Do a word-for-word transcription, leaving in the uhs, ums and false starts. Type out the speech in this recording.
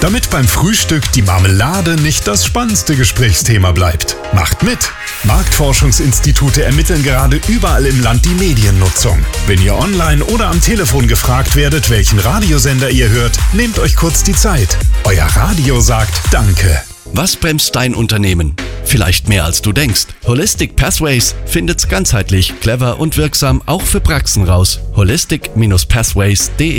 damit beim Frühstück die Marmelade nicht das spannendste Gesprächsthema bleibt. Macht mit! Marktforschungsinstitute ermitteln gerade überall im Land die Mediennutzung. Wenn ihr online oder am Telefon gefragt werdet, welchen Radiosender ihr hört, nehmt euch kurz die Zeit. Euer Radio sagt Danke. Was bremst dein Unternehmen? Vielleicht mehr als du denkst. Holistic Pathways findet's ganzheitlich, clever und wirksam auch für Praxen raus. holistic Pathways punkt de